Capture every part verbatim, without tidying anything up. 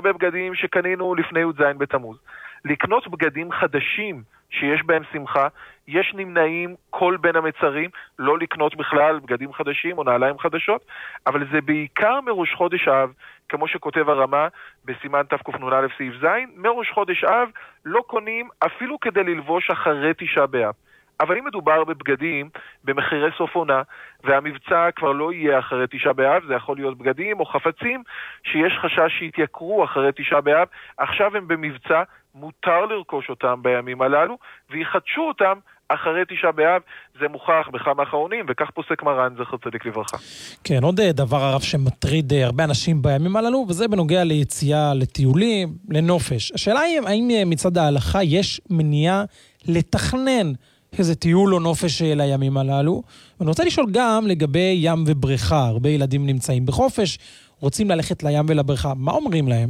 לגבי בגדים שקנינו לפני י"ז בתמוז. לקנות בגדים חדשים שיש בהם שמחה, יש נמנעים כל בין המצרים, לא לקנות בכלל בגדים חדשים או נעליים חדשות, אבל זה בעיקר מראש חודש אב, כמו שכותב הרמה בסימן תקנ"א סעיף ז', מראש חודש אב לא קונים אפילו כדי ללבוש אחרי תשעה באב. אבל אם מדובר בבגדים במחירי סוף עונה, והמבצע כבר לא יהיה אחרי תשעה באב, זה יכול להיות בגדים או חפצים שיש חשש שיתייקרו אחרי תשעה באב, עכשיו הם במבצע, מותר לרכוש אותם בימים הללו, ויחדשו אותם אחרי תשעה באב, זה מוכח בכמה אחרונים, וכך פוסק מרן זכר צדיק לברכה. כן, עוד דבר הרב שמטריד הרבה אנשים בימים הללו, וזה בנוגע ליציאה, לטיולים, לנופש. השאלה היא, האם מצד ההלכה יש מניעה לתכנן איזה טיול או נופש לימים הללו? ואני רוצה לשאול גם לגבי ים ובריכה. הרבה ילדים נמצאים בחופש, רוצים ללכת לים ולבריכה. מה אומרים להם?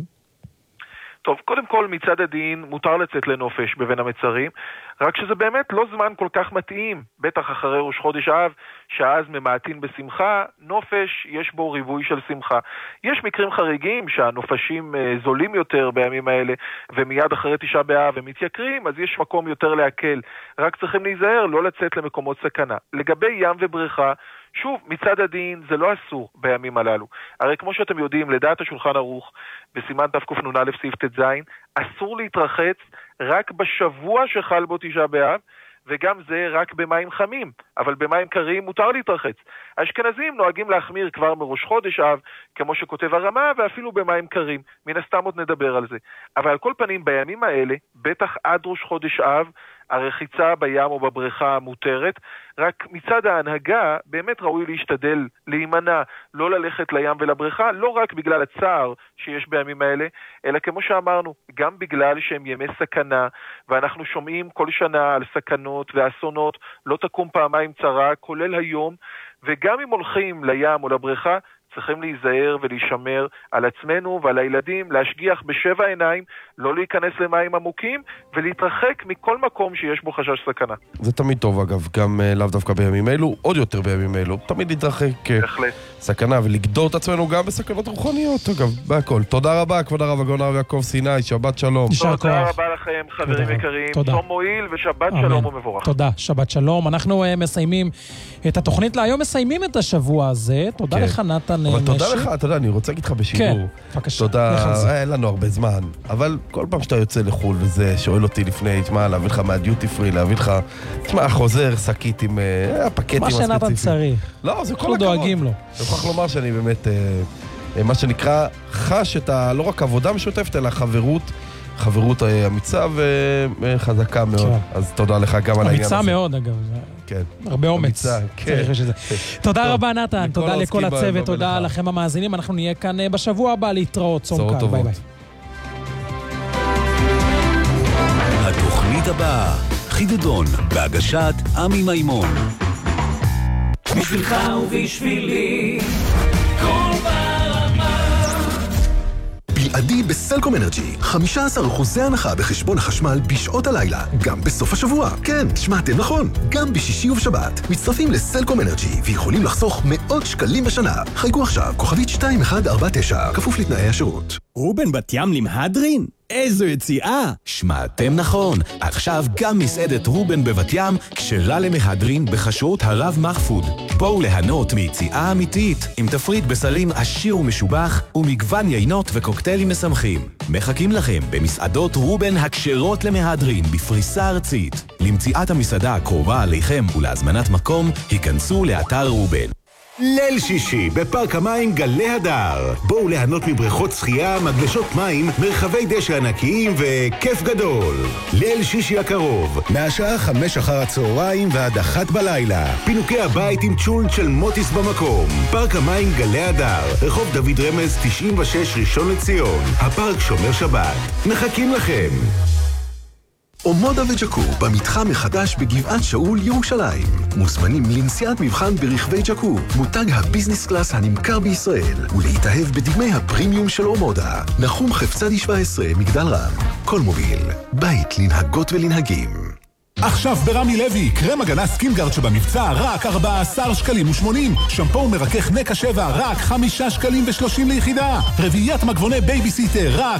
טוב, קודם כל מצד הדין מותר לצאת לנופש בבין המצרים, רק שזה באמת לא זמן כל כך מתאים, בטח אחרי ראש חודש אב, שאז ממעטין בשמחה, נופש יש בו ריבוי של שמחה. יש מקרים חריגים שהנופשים זולים יותר בימים האלה, ומיד אחרי תשעה באב הם מתייקרים, אז יש מקום יותר להקל. רק צריכים להיזהר, לא לצאת למקומות סכנה. לגבי ים ובריכה, שוב, מצד הדין זה לא אסור בימים הללו. הרי כמו שאתם יודעים, לדעת השולחן ערוך, בסימן תקנ"א סעיף ט"ז, אסור להתרחץ רק בשבוע שחל בו תשעה באב, וגם זה רק במים חמים, אבל במים קרים מותר להתרחץ. האשכנזים נוהגים להחמיר כבר מראש חודש אב, כמו שכותב הרמה, ואפילו במים קרים. מן הסתם עוד נדבר על זה. אבל על כל פנים, בימים האלה, בטח עד ראש חודש אב, הרחיצה בים או בבריכה מותרת, רק מצד ההנהגה באמת ראוי להשתדל, להימנע, לא ללכת לים ולבריכה, לא רק בגלל הצער שיש בימים האלה, אלא כמו שאמרנו, גם בגלל שהם ימי סכנה, ואנחנו שומעים כל שנה על סכנות ואסונות, לא תקום פעמיים צרה, כולל היום, וגם אם הולכים לים או לבריכה, צריכים להיזהר ולהישמר על עצמנו ועל הילדים, להשגיח בשבע עיניים, לא להיכנס למים עמוקים, ולהתרחק מכל מקום שיש בו חשש סכנה. זה תמיד טוב אגב, גם לאו דווקא בימים אלו, עוד יותר בימים אלו, תמיד להתרחק סכנה ולגדור את עצמנו גם בסכנות רוחניות, אגב, בהכל. תודה רבה, כבוד הרב הגאון הרב יעקב סיני, שבת שלום. תודה רבה לכם, חברים יקרים, צום מועיל ושבת שלום ומבורך. תודה, שבת שלום. אנחנו מסיימים את התוכנית להיום, מסיימים את השבוע הזה. תודה לך נתן. אבל תודה לך, אתה יודע, אני רוצה להגיד לך בשידור. כן, בבקשה. תודה, אין לנו הרבה זמן, אבל כל פעם שאתה יוצא לחול וזה, שואל אותי לפני, תשמע, להביא לך מהדיוטי פרי, להביא לך, תשמע, חוזר, שקית עם הפקטים הספציפיים. מה שנתן צריך. לא, זה כל הכבוד. דואגים לו. אני יכול לומר שאני באמת, מה שנקרא, חש את ה, לא רק עבודה משותפת, אלא חברות, חברות אמיצה וחזקה מאוד. אז תודה לך גם על העניין הזה. אמיצה מאוד, אגב. כן. הרבה אומץ. תודה רבה נתן, תודה לכל הצוות, תודה לכם המאזינים. אנחנו נהיה כאן בשבוע הבא להתראות. צום קל, ביי ביי. התוכנית הבאה, חידדון, בהגשת עמי מימון. בשבילך ובשבילי כל ברמה. בלעדי בסלקום אנרג'י, חמישה עשר אחוזי הנחה בחשבון החשמל בשעות הלילה, גם בסוף השבוע. כן, שמעתם נכון, גם בשישי ובשבת. מצטרפים לסלקום אנרג'י ויכולים לחסוך מאות שקלים בשנה. חייגו עכשיו, כוכבית שתיים אחת ארבע תשע, כפוף לתנאי השירות. רובן בת ים למהדרין? איזו יציאה! שמעתם נכון, עכשיו גם מסעדת רובן בבת ים כשרה למהדרין בחשרות הרב מחפוד. בואו ליהנות מיציאה אמיתית עם תפריט בסלים עשיר ומשובח ומגוון יינות וקוקטיילים משמחים. מחכים לכם במסעדות רובן הכשרות למהדרין בפריסה ארצית. למציאת המסעדה הקרובה עליכם ולהזמנת מקום, היכנסו לאתר רובן. ליל שישי בפארק המים גלי הדר. בואו ליהנות מבריכות שחייה, מגלשות מים, מרחבי דשא ענקיים וכיף גדול. ליל שישי הקרוב, מהשעה חמש אחר הצהריים ועד אחת בלילה. פינוקי הבית עם צ'ולנט של מוטיס במקום. פארק המים גלי הדר, רחוב דוד רמז תשעים ושש ראשון לציון. הפארק שומר שבת. מחכים לכם. אומודה וג'קו במתחם מחדש בגבעת שאול ירושלים. מוזמנים לנסיעת מבחן ברכבי ג'קו, מותג הביזנס קלאס הנמכר בישראל, ולהתאהב בדגמי הפרימיום של אומודה. נחום חפצדי שבע עשרה מגדל רם. כל מוביל, בית לנהגות ולנהגים. עכשיו ברמי לוי, קרם הגנה סקינגארד שבמבצע רק ארבעה עשר שקלים ושמונים, שמפו מרכך נקה שבע רק חמישה שקלים ושלושים ליחידה, רביעיית מגבוני בייביסיטר רק